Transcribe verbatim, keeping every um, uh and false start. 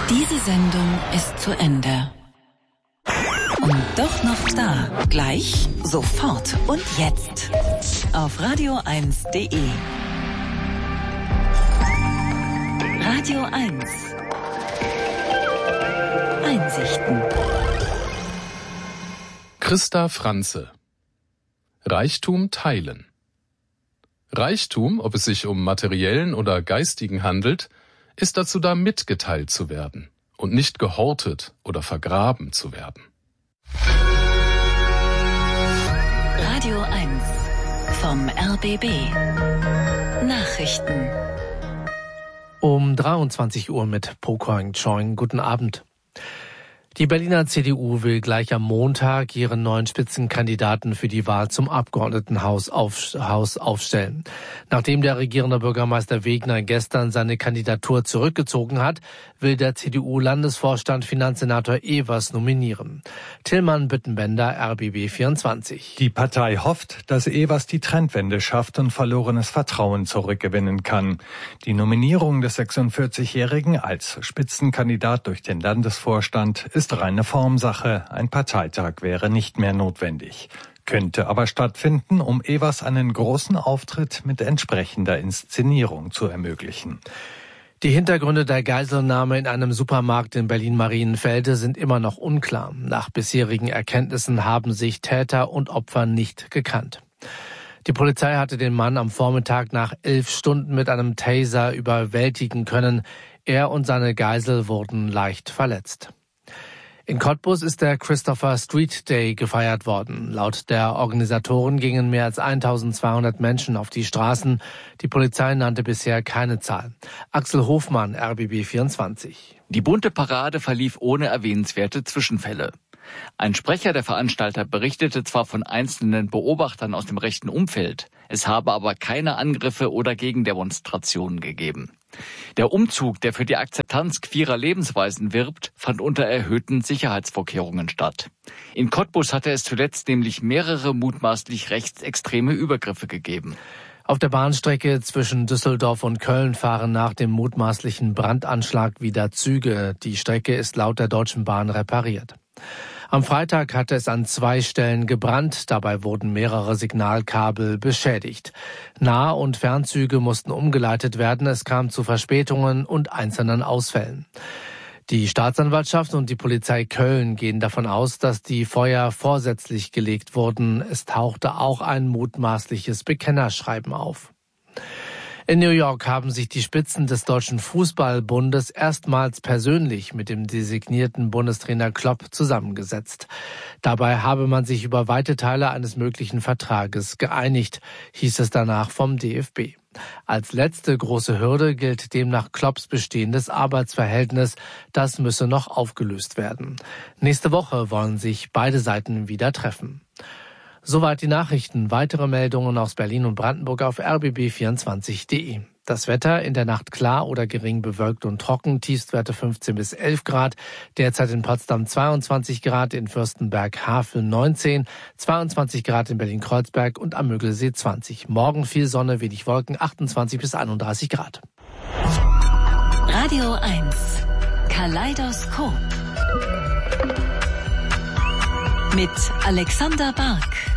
Diese Sendung ist zu Ende. Und doch noch da. Gleich, sofort und jetzt. Auf radio eins punkt de. Radio eins. Einsichten. Christa Franze. Reichtum teilen. Reichtum, ob es sich um materiellen oder geistigen handelt, ist dazu da, mitgeteilt zu werden und nicht gehortet oder vergraben zu werden. Radio eins vom R B B. Nachrichten. Um dreiundzwanzig Uhr mit Pokoing Choing. Guten Abend. Die Berliner C D U will gleich am Montag ihren neuen Spitzenkandidaten für die Wahl zum Abgeordnetenhaus auf, Haus aufstellen. Nachdem der regierende Bürgermeister Wegner gestern seine Kandidatur zurückgezogen hat, will der C D U-Landesvorstand Finanzsenator Evers nominieren. Tillmann Büttenbender, R B B vierundzwanzig. Die Partei hofft, dass Evers die Trendwende schafft und verlorenes Vertrauen zurückgewinnen kann. Die Nominierung des sechsundvierzigjährigen als Spitzenkandidat durch den Landesvorstand ist ist reine Formsache. Ein Parteitag wäre nicht mehr notwendig. Könnte aber stattfinden, um Evers einen großen Auftritt mit entsprechender Inszenierung zu ermöglichen. Die Hintergründe der Geiselnahme in einem Supermarkt in Berlin-Marienfelde sind immer noch unklar. Nach bisherigen Erkenntnissen haben sich Täter und Opfer nicht gekannt. Die Polizei hatte den Mann am Vormittag nach elf Stunden mit einem Taser überwältigen können. Er und seine Geisel wurden leicht verletzt. In Cottbus ist der Christopher Street Day gefeiert worden. Laut der Organisatoren gingen mehr als eintausendzweihundert Menschen auf die Straßen. Die Polizei nannte bisher keine Zahl. Axel Hofmann, R B B vierundzwanzig. Die bunte Parade verlief ohne erwähnenswerte Zwischenfälle. Ein Sprecher der Veranstalter berichtete zwar von einzelnen Beobachtern aus dem rechten Umfeld, es habe aber keine Angriffe oder Gegendemonstrationen gegeben. Der Umzug, der für die Akzeptanz queerer Lebensweisen wirbt, fand unter erhöhten Sicherheitsvorkehrungen statt. In Cottbus hatte es zuletzt nämlich mehrere mutmaßlich rechtsextreme Übergriffe gegeben. Auf der Bahnstrecke zwischen Düsseldorf und Köln fahren nach dem mutmaßlichen Brandanschlag wieder Züge. Die Strecke ist laut der Deutschen Bahn repariert. Am Freitag hatte es an zwei Stellen gebrannt, dabei wurden mehrere Signalkabel beschädigt. Nah- und Fernzüge mussten umgeleitet werden, es kam zu Verspätungen und einzelnen Ausfällen. Die Staatsanwaltschaft und die Polizei Köln gehen davon aus, dass die Feuer vorsätzlich gelegt wurden. Es tauchte auch ein mutmaßliches Bekennerschreiben auf. In New York haben sich die Spitzen des Deutschen Fußballbundes erstmals persönlich mit dem designierten Bundestrainer Klopp zusammengesetzt. Dabei habe man sich über weite Teile eines möglichen Vertrages geeinigt, hieß es danach vom D F B. Als letzte große Hürde gilt demnach Klopps bestehendes Arbeitsverhältnis. Das müsse noch aufgelöst werden. Nächste Woche wollen sich beide Seiten wieder treffen. Soweit die Nachrichten. Weitere Meldungen aus Berlin und Brandenburg auf r b b vierundzwanzig punkt de. Das Wetter in der Nacht klar oder gering bewölkt und trocken, Tiefstwerte fünfzehn bis elf Grad. Derzeit in Potsdam zweiundzwanzig Grad, in Fürstenberg-Havel neunzehn, zweiundzwanzig Grad in Berlin-Kreuzberg und am Müggelsee zwanzig. Morgen viel Sonne, wenig Wolken, achtundzwanzig bis einunddreißig Grad. Radio eins. Kaleidoskop. Mit Alexander Bark.